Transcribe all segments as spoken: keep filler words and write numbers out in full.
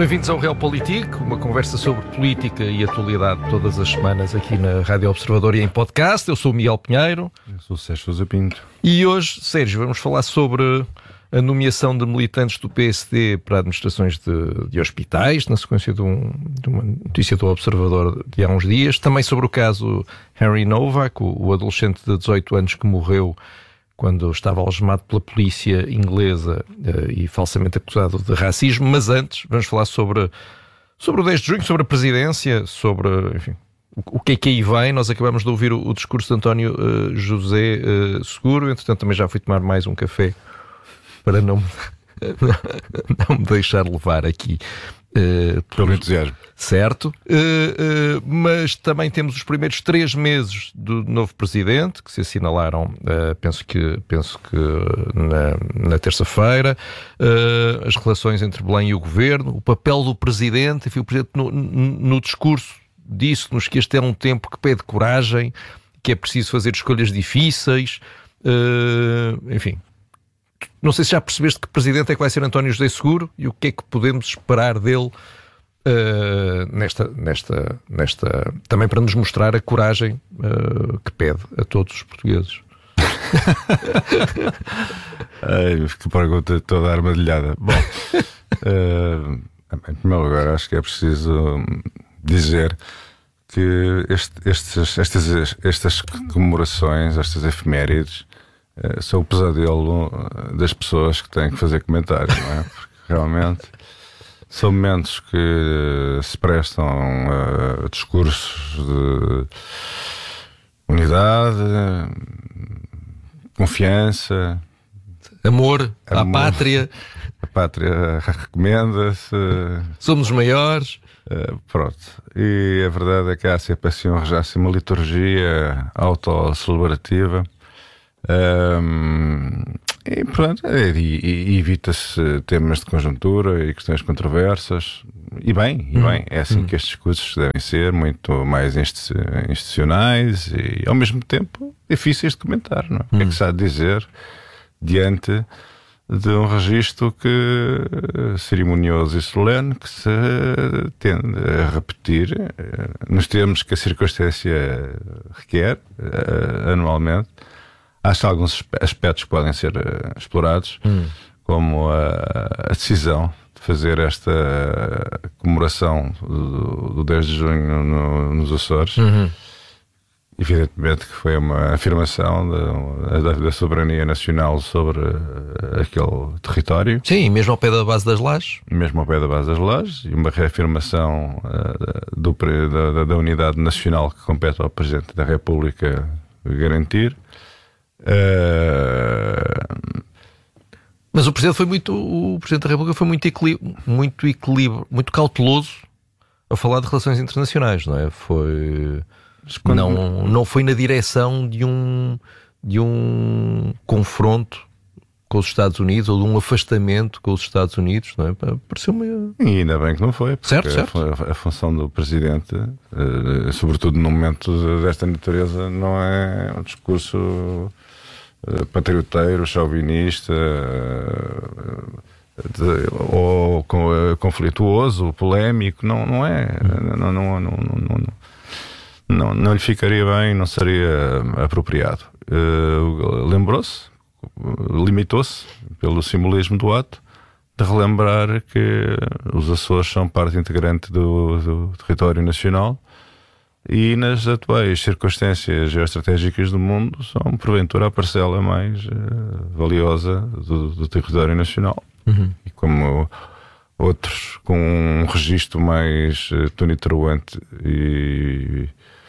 Bem-vindos ao Realpolitik, uma conversa sobre política e atualidade todas as semanas aqui na Rádio Observador e em podcast. Eu sou o Miguel Pinheiro. Eu sou o Sérgio Sousa Pinto. E hoje, Sérgio, vamos falar sobre a nomeação de militantes do P S D para administrações de, de hospitais, na sequência de, um, de uma notícia do Observador de há uns dias. Também sobre o caso Harry Novak, o, o adolescente de dezoito anos que morreu quando estava algemado pela polícia inglesa uh, e falsamente acusado de racismo. Mas antes, vamos falar sobre, sobre o dez de junho, sobre a presidência, sobre, enfim, o, o que é que aí vem. Nós acabamos de ouvir o, o discurso de António uh, José uh, Seguro. Entretanto, também já fui tomar mais um café para não me, não me deixar levar aqui uh, pelo entusiasmo. Certo, uh, uh, mas também temos os primeiros três meses do novo presidente, que se assinalaram, uh, penso que, penso que na, na terça-feira, uh, as relações entre Belém e o governo, o papel do presidente. Enfim, o presidente no, no discurso disse-nos que este é um tempo que pede coragem, que é preciso fazer escolhas difíceis, uh, enfim. Não sei se já percebeste que presidente é que vai ser António José Seguro e o que é que podemos esperar dele uh, nesta, nesta, nesta, também para nos mostrar a coragem uh, que pede a todos os portugueses. Ai, que pergunta toda armadilhada. Bom, uh, em primeiro lugar, acho que é preciso dizer que este, estes, estas, estas comemorações, estas efemérides, são o pesadelo das pessoas que têm que fazer comentários, não é? Porque realmente são momentos que se prestam a discursos de unidade, confiança, amor, amor à pátria. A pátria recomenda-se. Somos os maiores. Uh, pronto. E a verdade é que há sempre assim, já assim, uma liturgia autocelebrativa. Um, e pronto, e, e, e evita-se temas de conjuntura e questões controversas, e bem, e bem, é assim que estes discursos devem ser, muito mais institucionais e ao mesmo tempo difíceis de comentar, não é? O que é que se há de dizer diante de um registro que cerimonioso e solene que se tende a repetir nos termos que a circunstância requer anualmente. Acho que alguns aspectos que podem ser uh, explorados, hum. como a, a decisão de fazer esta comemoração do, do dez de junho no, nos Açores. Uhum. Evidentemente que foi uma afirmação da, da, da soberania nacional sobre uh, aquele território. Sim, mesmo ao pé da base das lajes. Mesmo ao pé da base das lajes. E uma reafirmação uh, do, da, da unidade nacional que compete ao Presidente da República garantir. Uh... Mas o Presidente foi muito o Presidente da República foi muito equilíbrio, muito equilíbrio, muito cauteloso a falar de relações internacionais, não é? Foi quando... não não foi na direção de um de um confronto com os Estados Unidos ou de um afastamento com os Estados Unidos, não é? Pareceu-me... E ainda bem que não foi, porque certo, certo. A, a função do Presidente, uh, sobretudo num momento desta natureza, não é um discurso uh, patrioteiro, chauvinista, uh, de, ou uh, conflituoso, polémico. Não, não é. Hum. Não, não, não, não, não, não, não lhe ficaria bem, não seria apropriado. Uh, lembrou-se, limitou-se, pelo simbolismo do ato, de relembrar que os Açores são parte integrante do, do território nacional e nas atuais circunstâncias geoestratégicas do mundo são, porventura, a parcela mais uh, valiosa do, do território nacional. Uhum. E como outros com um registro mais uh, tonitruante e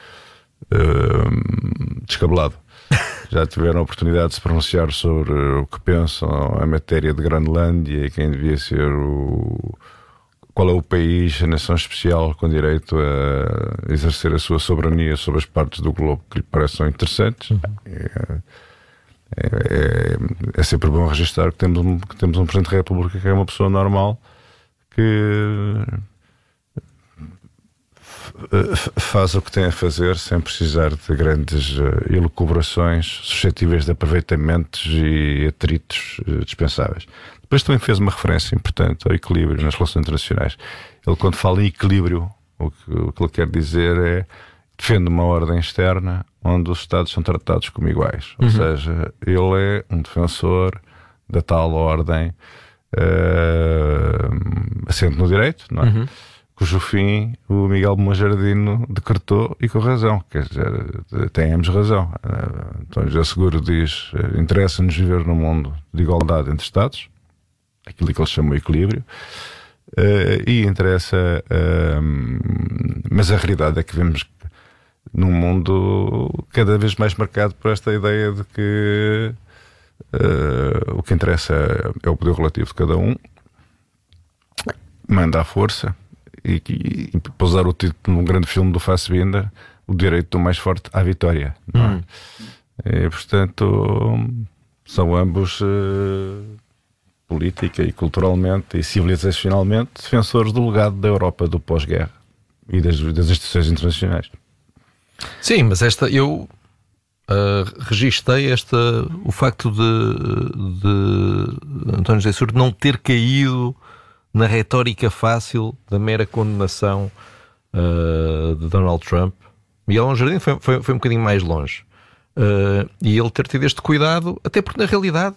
uh, descabelado já tiveram a oportunidade de se pronunciar sobre o que pensam a matéria de Groenlândia e quem devia ser o... qual é o país, a nação especial com direito a exercer a sua soberania sobre as partes do globo que lhe pareçam interessantes. Uhum. É, é, é, é sempre bom registrar que temos, um, que temos um Presidente da República que é uma pessoa normal, que faz o que tem a fazer sem precisar de grandes uh, elucubrações suscetíveis de aproveitamentos e atritos uh, dispensáveis. Depois também fez uma referência importante ao equilíbrio nas relações internacionais. Ele, quando fala em equilíbrio, o que, o que ele quer dizer é defende uma ordem externa onde os Estados são tratados como iguais. Ou uhum. seja, ele é um defensor da tal ordem uh, assente no direito, não é? Uhum. Cujo fim o Miguel Monjardino decretou e com razão. Quer dizer, tem ambos razão. Uh, então, José Seguro diz: interessa-nos viver num mundo de igualdade entre Estados, aquilo que ele chama de equilíbrio, uh, e interessa, uh, mas a realidade é que vemos num mundo cada vez mais marcado por esta ideia de que uh, o que interessa é o poder relativo de cada um, manda à força, e, e, e para usar o título de um grande filme do Fassbinder, o direito do mais forte à vitória. Não é? Hum. E, portanto, são ambos uh, política e culturalmente e civilizacionalmente defensores do legado da Europa do pós-guerra e das, das instituições internacionais. Sim, mas esta eu uh, registrei esta, o facto de, de António José Seguro não ter caído na retórica fácil da mera condenação uh, de Donald Trump. Miguel Monjardino foi, foi, foi um bocadinho mais longe. Uh, e ele ter tido este cuidado, até porque na realidade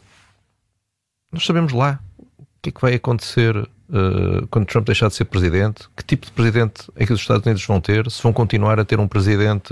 nós sabemos lá o que é que vai acontecer uh, quando Trump deixar de ser presidente, que tipo de presidente é que os Estados Unidos vão ter, se vão continuar a ter um presidente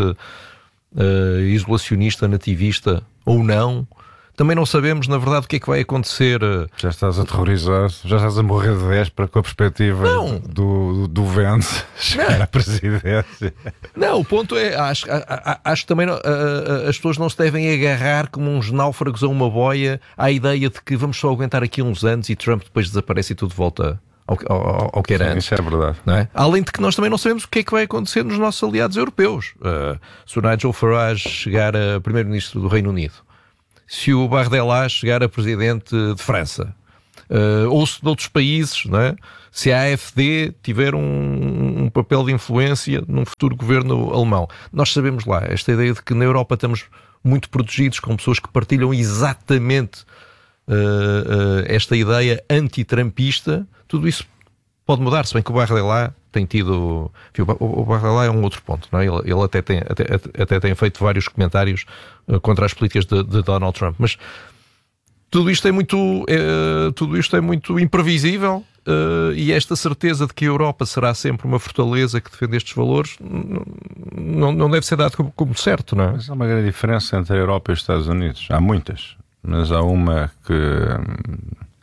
uh, isolacionista, nativista ou não. Também não sabemos, na verdade, o que é que vai acontecer. Já estás aterrorizado, já estás a morrer de véspera com a perspectiva não. do, do, do Vence chegar à presidência. Não, o ponto é, acho, acho que também não, as pessoas não se devem agarrar como uns náufragos a uma boia à ideia de que vamos só aguentar aqui uns anos e Trump depois desaparece e tudo volta ao, ao, ao que era Sim, antes. Isso é verdade. Não é? Além de que nós também não sabemos o que é que vai acontecer nos nossos aliados europeus. Uh, se o Nigel Farage chegar a primeiro-ministro do Reino Unido, se o Bardella chegar a presidente de França, uh, ou se de outros países, não é? Se a AfD tiver um, um papel de influência num futuro governo alemão. Nós sabemos lá, esta ideia de que na Europa estamos muito protegidos com pessoas que partilham exatamente uh, uh, esta ideia anti-trumpista, tudo isso pode mudar, se bem que o Bardella tem tido... Enfim, o Bardella é um outro ponto, não é? Ele, ele até, tem, até, até tem feito vários comentários uh, contra as políticas de, de Donald Trump, mas tudo isto é muito, é, tudo isto é muito imprevisível, uh, e esta certeza de que a Europa será sempre uma fortaleza que defende estes valores não, não deve ser dado como, como certo, não é? Mas há uma grande diferença entre a Europa e os Estados Unidos. Há muitas, mas há uma que hum,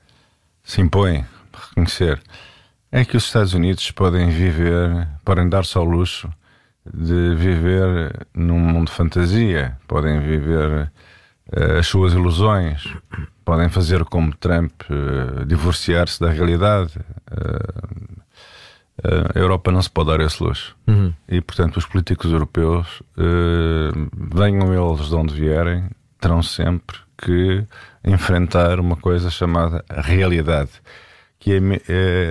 se impõe a reconhecer. É que os Estados Unidos podem viver, podem dar-se ao luxo de viver num mundo de fantasia, podem viver uh, as suas ilusões, podem fazer como Trump, uh, divorciar-se da realidade. Uh, uh, a Europa não se pode dar esse luxo. Uhum. E, portanto, os políticos europeus, uh, venham eles de onde vierem, terão sempre que enfrentar uma coisa chamada realidade. Que é, é,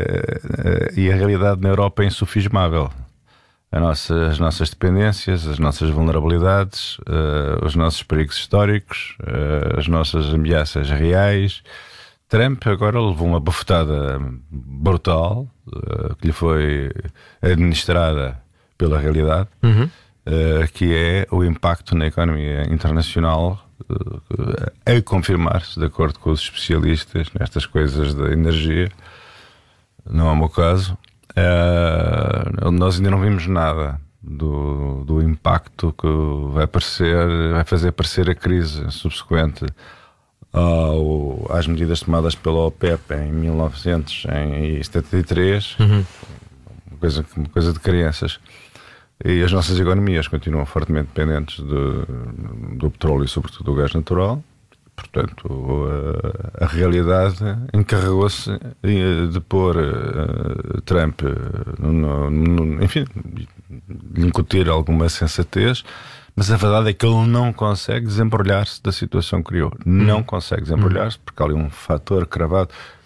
é, e a realidade na Europa é insufismável. A nossa, as nossas dependências, as nossas vulnerabilidades, uh, os nossos perigos históricos, uh, as nossas ameaças reais. Trump agora levou uma bofetada brutal uh, que lhe foi administrada pela realidade, uhum. uh, que é o impacto na economia internacional, a confirmar-se, de acordo com os especialistas nestas coisas da energia. Não é o meu caso. Uh, nós ainda não vimos nada do, do impacto que vai, aparecer, vai fazer aparecer a crise subsequente ao, às medidas tomadas pela OPEP em mil novecentos e setenta e três, uhum. uma, coisa, uma coisa de crianças. E as nossas economias continuam fortemente dependentes de, do petróleo e sobretudo do gás natural. Portanto, a, a realidade encarregou-se de pôr uh, Trump, no, no, enfim, de incutir alguma sensatez, mas a verdade é que ele não consegue desembrulhar-se da situação que criou. Não consegue desembrulhar-se porque há ali um fator cravado.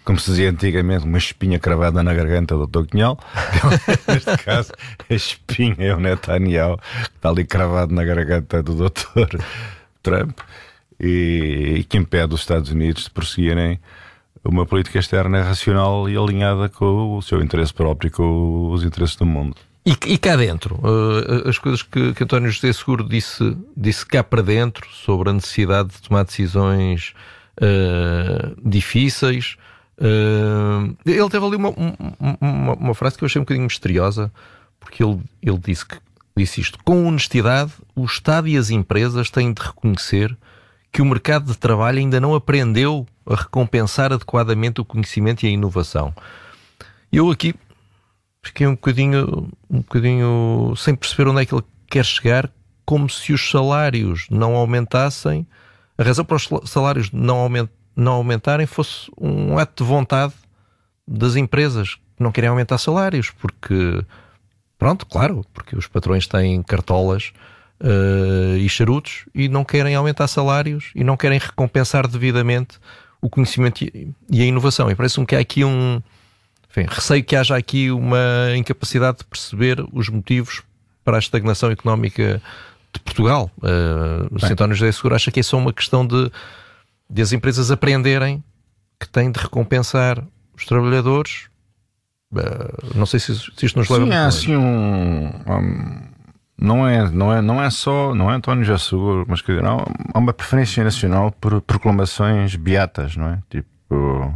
como se dizia antigamente, uma espinha cravada na garganta do doutor Cunhal. Neste caso, a espinha é o Netanyahu, que está ali cravado na garganta do doutor Trump, e, e que impede os Estados Unidos de prosseguirem uma política externa racional e alinhada com o seu interesse próprio e com os interesses do mundo. E, e cá dentro, uh, as coisas que, que António José Seguro disse, disse cá para dentro sobre a necessidade de tomar decisões uh, difíceis. Uh, ele teve ali uma, uma, uma frase que eu achei um bocadinho misteriosa, porque ele, ele disse, que, disse isto: com honestidade, o Estado e as empresas têm de reconhecer que o mercado de trabalho ainda não aprendeu a recompensar adequadamente o conhecimento e a inovação. Eu aqui fiquei um bocadinho, um bocadinho sem perceber onde é que ele quer chegar, como se os salários não aumentassem, a razão para os salários não, aument, não aumentarem fosse um ato de vontade das empresas que não querem aumentar salários, porque, pronto, claro, porque os patrões têm cartolas Uh, e charutos e não querem aumentar salários e não querem recompensar devidamente o conhecimento e, e a inovação. E parece-me que há aqui um... Enfim, receio que haja aqui uma incapacidade de perceber os motivos para a estagnação económica de Portugal. Uh, o senhor António José Seguro acha que é só uma questão de, de as empresas aprenderem que têm de recompensar os trabalhadores. Uh, não sei se, se isto nos leva... Sim, é assim um... um... Não é, não, é, não é só, não é António José Seguro, mas quer dizer, há uma preferência nacional por proclamações beatas, não é? Tipo,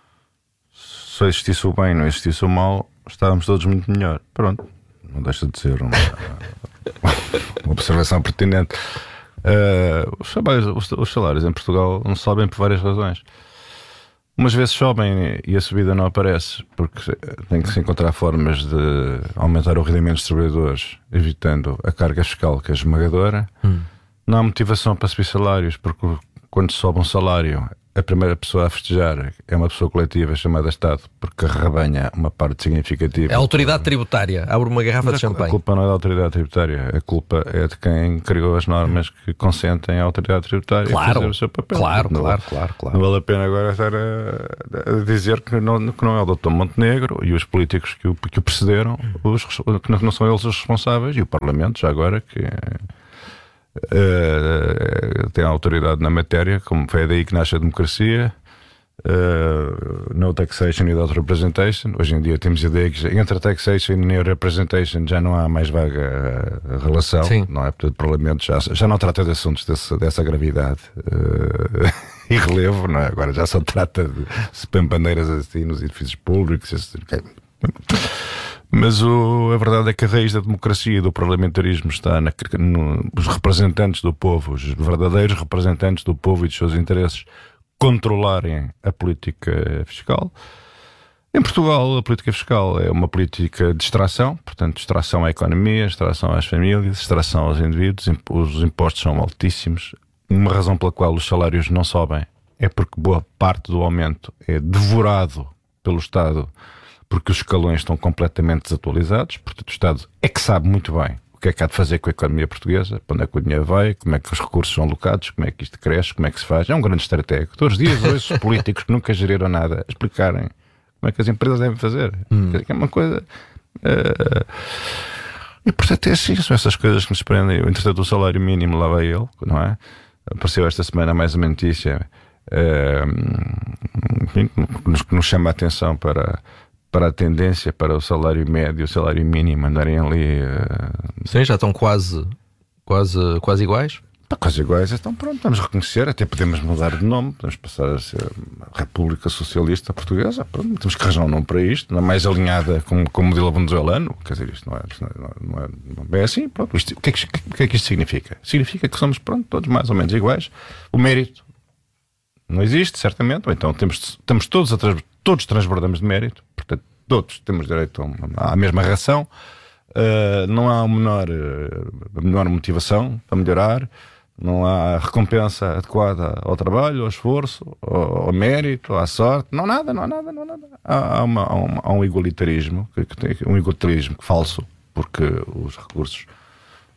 se existisse o bem, não existisse o mal, estávamos todos muito melhor. Pronto, não deixa de ser uma, uma observação pertinente. Uh, os, salários, os, os salários em Portugal não sobem por várias razões. Umas vezes sobem e a subida não aparece, porque tem que se encontrar formas de aumentar o rendimento dos trabalhadores, evitando a carga fiscal, que é esmagadora. Hum. Não há motivação para subir salários, porque quando sobe um salário, a primeira pessoa a festejar é uma pessoa coletiva chamada Estado, porque arrebanha uma parte significativa. É a autoridade tributária, abre uma garrafa Mas de champanhe. A culpa não é da autoridade tributária, a culpa é de quem criou as normas que consentem à autoridade tributária claro, fazer o seu papel. Claro, não, claro, claro, claro. Não vale a pena agora estar a, a dizer que não, que não é o doutor Montenegro e os políticos que o, que o precederam, os, que não são eles os responsáveis, e o Parlamento, já agora, que Uh, tem a autoridade na matéria, como foi daí que nasce a democracia. Uh, no taxation e without representation. Hoje em dia temos a ideia que entre a taxation e a representation já não há mais vaga a relação. Sim. Não é? Portanto, o Parlamento já, já não trata de assuntos desse, dessa gravidade uh, e relevo, não é? Agora já só trata de se põe bandeiras assim nos edifícios públicos. Assim, mas o, a verdade é que a raiz da democracia e do parlamentarismo está na, no, os representantes do povo, os verdadeiros representantes do povo e dos seus interesses, controlarem a política fiscal. Em Portugal, a política fiscal é uma política de extração, portanto, extração à economia, extração às famílias, extração aos indivíduos. Os impostos são altíssimos. Uma razão pela qual os salários não sobem é porque boa parte do aumento é devorado pelo Estado, porque os escalões estão completamente desatualizados. Portanto, o Estado é que sabe muito bem o que é que há de fazer com a economia portuguesa, para onde é que o dinheiro vai, como é que os recursos são alocados, como é que isto cresce, como é que se faz. É um grande estratégico. Todos os dias ouço os políticos que nunca geriram nada explicarem como é que as empresas devem fazer. Hum. É uma coisa... Uh... E, portanto, é assim, são essas coisas que nos prendem. Entretanto, o salário mínimo lá vai ele, não é? Apareceu esta semana mais uma notícia uh... enfim, que nos, que nos chama a atenção para... para a tendência para o salário médio e o salário mínimo andarem ali. Uh... Sim, já estão quase, quase, quase iguais. Está quase iguais, então pronto, vamos reconhecer, até podemos mudar de nome, podemos passar a ser a República Socialista Portuguesa. Pronto, temos que arranjar um nome para isto, não é mais alinhada com, com o modelo venezuelano. Quer dizer, isto não é, isto não é, não é, não é assim. Pronto, isto, o, que é que, o que é que isto significa? Significa que somos, pronto, todos mais ou menos iguais. O mérito não existe, certamente, ou então temos, estamos todos a trans, todos transbordamos de mérito, portanto, todos temos direito a, uma, à mesma ração. Uh, não há uma menor, uh, menor motivação para melhorar, não há recompensa adequada ao trabalho, ao esforço, ao, ao mérito, à sorte, não há nada, não há nada, não há nada. Há, há, uma, há, um, há um igualitarismo, que, que tem, um igualitarismo falso, porque os recursos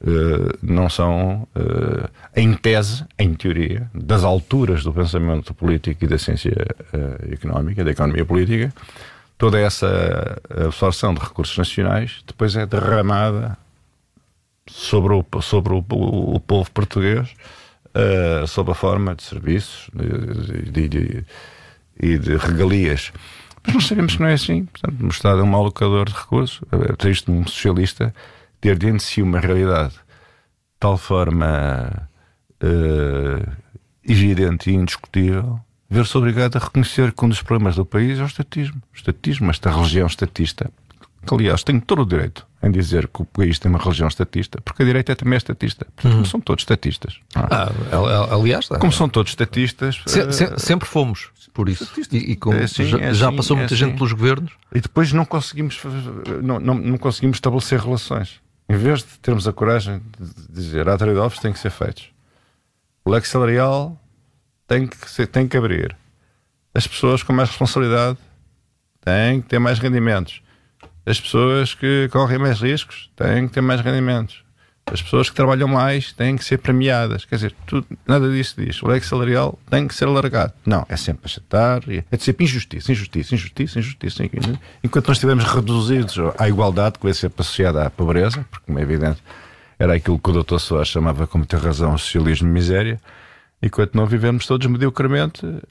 uh, não são, uh, em tese, em teoria, das alturas do pensamento político e da ciência uh, económica, da economia política. Toda essa absorção de recursos nacionais depois é derramada sobre o, sobre o, o, o povo português, uh, sob a forma de serviços e de, de, de, de, de regalias. Mas nós sabemos que não é assim. Portanto, o Estado é um mau alocador de recursos. É isto um socialista ter diante de si uma realidade de tal forma uh, evidente e indiscutível, ver-se obrigado a reconhecer que um dos problemas do país é o estatismo. O estatismo, esta religião estatista, que aliás tem todo o direito em dizer que o país tem uma religião estatista, porque a direita é também estatista. Portanto, uhum. São todos estatistas. Ah, aliás, como são todos estatistas, se, se, sempre fomos por isso. E, e como é assim, já, é já passou assim, muita é gente assim. Pelos governos. E depois não conseguimos, não, não, não conseguimos estabelecer relações. Em vez de termos a coragem de dizer há trade-offs têm que ser feitos. O lex salarial tem que, ser, tem que abrir. As pessoas com mais responsabilidade têm que ter mais rendimentos. As pessoas que correm mais riscos têm que ter mais rendimentos. As pessoas que trabalham mais têm que ser premiadas. Quer dizer, tudo, nada disso diz. O leque salarial tem que ser alargado. Não, é sempre achatar, é de sempre injustiça, injustiça, injustiça, injustiça. Enquanto nós estivermos reduzidos à igualdade, que vai ser associada à pobreza, porque, como é evidente, era aquilo que o doutor Soares chamava, como ter razão, o socialismo de miséria. Enquanto não vivemos todos mediocremente, uh,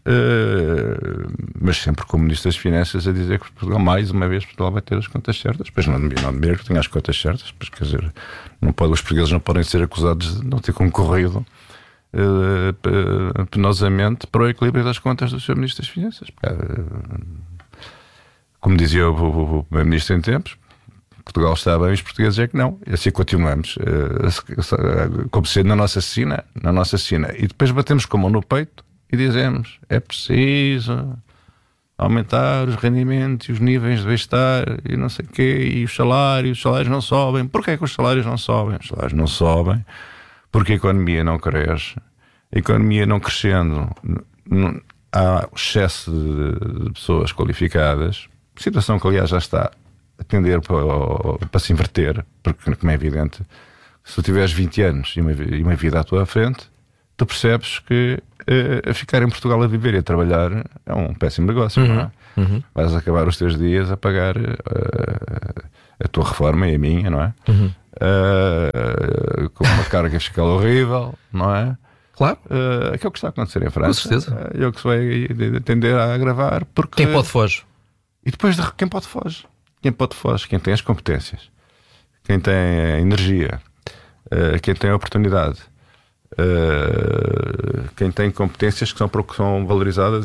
mas sempre como Ministro das Finanças a dizer que Portugal, mais uma vez, Portugal vai ter as contas certas. Depois não admiro que tenha as contas certas, pois, quer dizer, não pode, os portugueses não podem ser acusados de não ter concorrido uh, penosamente para o equilíbrio das contas do seu Ministro das Finanças. Porque, uh, como dizia o, o, o Ministro em tempos, Portugal está bem, os portugueses é que não. E assim continuamos, como sendo na nossa sina, na nossa sina. E depois batemos com a mão no peito e dizemos, é preciso aumentar os rendimentos e os níveis de bem-estar e não sei o quê, e os salários, os salários não sobem. Porquê é que os salários não sobem? Os salários não sobem porque a economia não cresce. A economia não crescendo, não, há excesso de, de pessoas qualificadas, situação que aliás já está a tender para, para se inverter, porque, como é evidente, se tu tiveres vinte anos e uma, e uma vida à tua frente, tu percebes que uh, a ficar em Portugal a viver e a trabalhar é um péssimo negócio, uhum, não é? Uhum. Vais acabar os teus dias a pagar uh, a tua reforma e a minha, não é? Uhum. Uh, com uma carga fiscal horrível, não é? Claro. Uh, que é o que está a acontecer em França. Com certeza. Uh, é o que se vai tender a agravar. Porque... Quem pode foge. E depois, de... quem pode foge? Quem pode foge? Quem tem as competências, quem tem a energia, uh, quem tem a oportunidade, uh, quem tem competências que são, que são valorizadas